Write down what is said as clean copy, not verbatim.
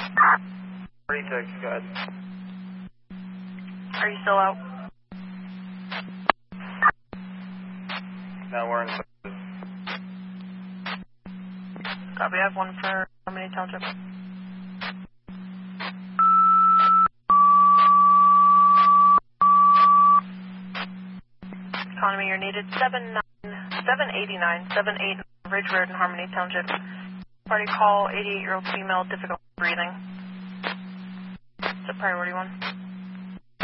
36, go ahead. Are you still out? No, we're in. Copy, I have one for Harmony Township. Economy, you're needed 78978 Ridge Road in Harmony Township. Party call, 88-year-old female, difficult breathing. It's a priority one.